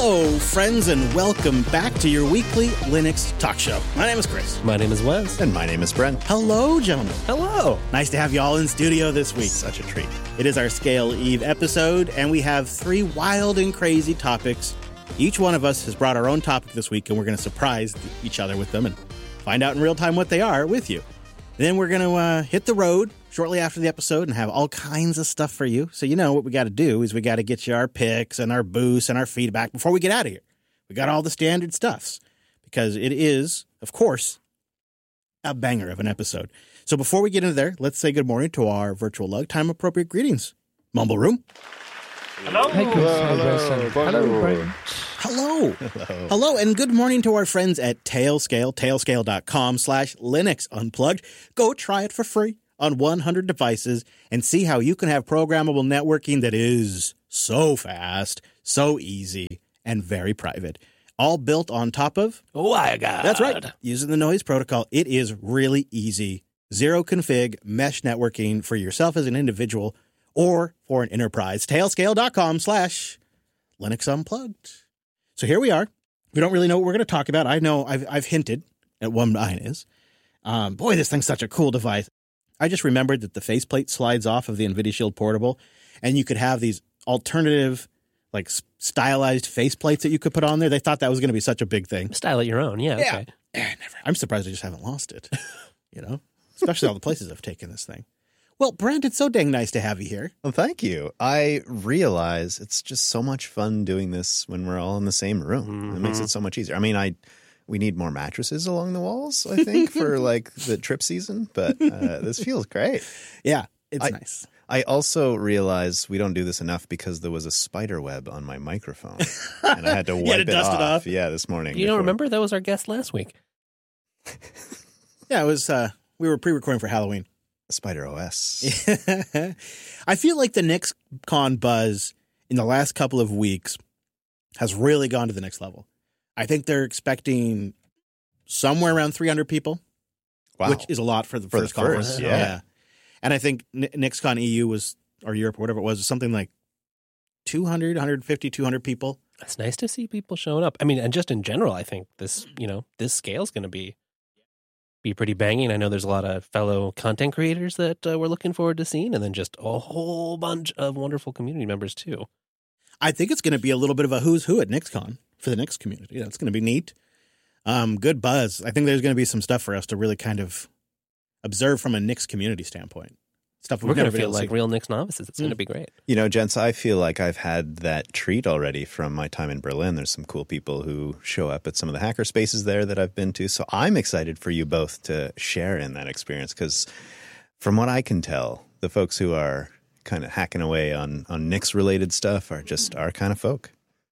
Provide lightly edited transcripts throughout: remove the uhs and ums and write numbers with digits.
Hello, friends, and welcome back to your weekly Linux talk show. My name is Chris. My name is Wes. And my name is Brent. Hello, gentlemen. Hello. Nice to have you all in studio this week. Such a treat. It is our Scale Eve episode, and we have 3 wild and crazy topics. Each one of us has brought our own topic this week, and we're going to surprise each other with them and find out in real time what they are with you. Then we're going to hit the road shortly after the episode and have all kinds of stuff for you. So you know what we got to do is we got to get you our picks and our boosts and our feedback before we get out of here. We got all the standard stuffs because it is, of course, a banger of an episode. So before we get into there, let's say good morning to our virtual lug time appropriate greetings. Mumble Room. Hello. Hi, Chris. Hello, Brian. Hello. Hello, and good morning to our friends at Tailscale, tailscale.com/Linux Unplugged. Go try it for free on 100 devices and see how you can have programmable networking that is so fast, so easy, and very private. All built on top of WireGuard. That's right. Using the noise protocol, it is really easy. Zero config mesh networking for yourself as an individual or for an enterprise. Tailscale.com/Linux Unplugged. So here we are. We don't really know what we're going to talk about. I know I've hinted at what mine is. Boy, this thing's such a cool device. I just remembered that the faceplate slides off of the NVIDIA Shield Portable, and you could have these alternative, like stylized faceplates that you could put on there. They thought that was going to be such a big thing. Style it your own. Yeah. Okay. I'm surprised I just haven't lost it. You know, especially all the places I've taken this thing. Well, Brent, it's so dang nice to have you here. Well, thank you. I realize it's just so much fun doing this when we're all in the same room. Mm-hmm. It makes it so much easier. I mean, we need more mattresses along the walls, I think, for like the trip season, but this feels great. Yeah, it's nice. I also realize we don't do this enough because there was a spider web on my microphone and I had to wipe it off. Yeah, this morning. You don't remember? That was our guest last week. Yeah, it was, we were pre-recording for Halloween. Spider OS. I feel like the NixCon buzz in the last couple of weeks has really gone to the next level. I think they're expecting somewhere around 300 people, which is a lot for the first conference. Yeah. And I think NixCon EU was, or Europe or whatever it was, something like 200, 150, 200 people. It's nice to see people showing up. I mean, and just in general, I think this scale is going to be pretty banging. I know there's a lot of fellow content creators that we're looking forward to seeing, and then just a whole bunch of wonderful community members too. I think it's going to be a little bit of a who's who at NixCon for the Nix community. That's going to be neat. Good buzz. I think there's going to be some stuff for us to really kind of observe from a Nix community standpoint. Stuff we're going to feel like real Nix novices. It's going to be great. You know, gents, I feel like I've had that treat already from my time in Berlin. There's some cool people who show up at some of the hacker spaces there that I've been to. So I'm excited for you both to share in that experience because from what I can tell, the folks who are kind of hacking away on Nix-related stuff are just our kind of folk.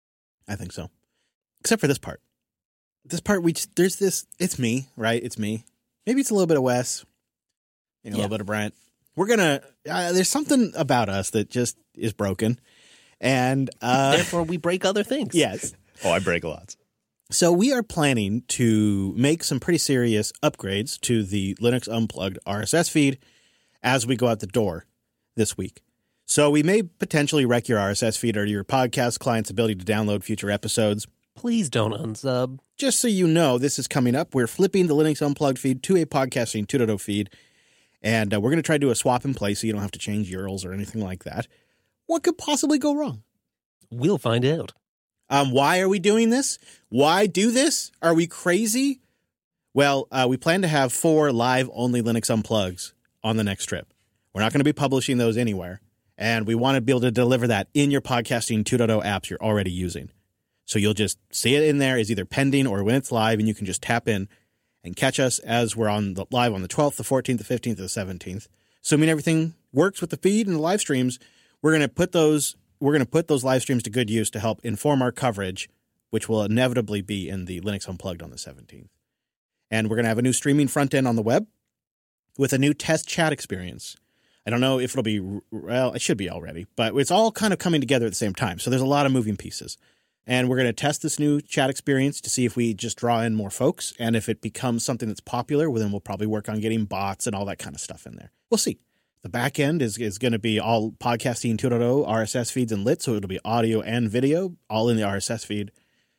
I think so. Except for this part. This part, there's this, it's me, right? It's me. Maybe it's a little bit of Wes, a little bit of Brent. We're going to, there's something about us that just is broken. And therefore we break other things. Yes. Oh, I break lots. So we are planning to make some pretty serious upgrades to the Linux Unplugged RSS feed as we go out the door this week. So we may potentially wreck your RSS feed or your podcast client's ability to download future episodes. Please don't unsub. Just so you know, this is coming up. We're flipping the Linux Unplugged feed to a Podcasting 2.0 feed. And we're going to try to do a swap and play so you don't have to change URLs or anything like that. What could possibly go wrong? We'll find out. Why are we doing this? Why do this? Are we crazy? Well, we plan to have 4 live-only Linux Unplugs on the next trip. We're not going to be publishing those anywhere. And we want to be able to deliver that in your Podcasting 2.0 apps you're already using. So you'll just see it in there as either pending or when it's live, and you can just tap in and catch us as we're live on the 12th, the 14th, the 15th, the 17th. Assuming everything works with the feed and the live streams, we're going to put those live streams to good use to help inform our coverage, which will inevitably be in the Linux Unplugged on the 17th. And we're going to have a new streaming front end on the web with a new test chat experience. I don't know if it'll be, well, it should be already, but it's all kind of coming together at the same time. So there's a lot of moving pieces. And we're going to test this new chat experience to see if we just draw in more folks. And if it becomes something that's popular, well, then we'll probably work on getting bots and all that kind of stuff in there. We'll see. The back end is going to be all Podcasting 2.0 RSS feeds and lit. So it'll be audio and video all in the RSS feed.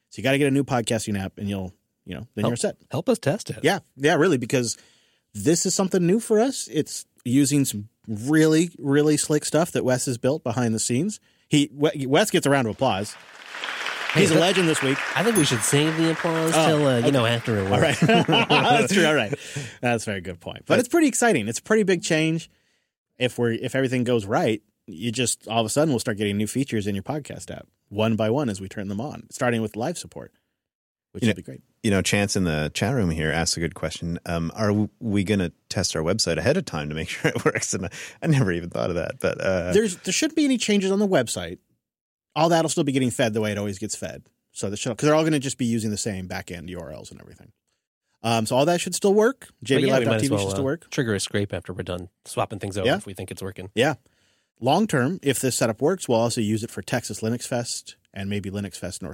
So you got to get a new podcasting app, and then you're set. Help us test it. Yeah, really, because this is something new for us. It's using some really, really slick stuff that Wes has built behind the scenes. Wes gets a round of applause. He's a legend this week. I think we should save the applause till after it works. All right. That's true. All right. That's a very good point. But it's pretty exciting. It's a pretty big change. If everything goes right, you just all of a sudden will start getting new features in your podcast app one by one as we turn them on, starting with live support, which would be great. Chance in the chat room here asked a good question. Are we going to test our website ahead of time to make sure it works? And I never even thought of that. But there shouldn't be any changes on the website. All that'll still be getting fed the way it always gets fed. So because they're all going to just be using the same back-end URLs and everything. So all that should still work. JBLive.tv should still work. Trigger a scrape after we're done swapping things over if we think it's working. Yeah. Long term, if this setup works, we'll also use it for Texas Linux Fest and maybe Linux Fest